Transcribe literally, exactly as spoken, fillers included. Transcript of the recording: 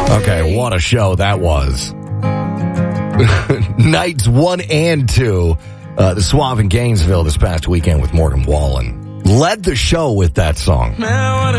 Okay, what a show that was. Nights one and two, uh, the Suave in Gainesville this past weekend with Morgan Wallen. Led the show with that song.